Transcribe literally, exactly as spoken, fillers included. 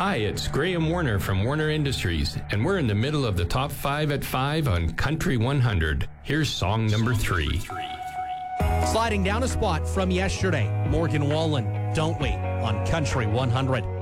Hi, it's Graham Warner from Warner Industries, and we're in the middle of the top five at five on Country one hundred. Here's song number three. Sliding down a spot from yesterday, Morgan Wallen, Don't We, on Country one hundred.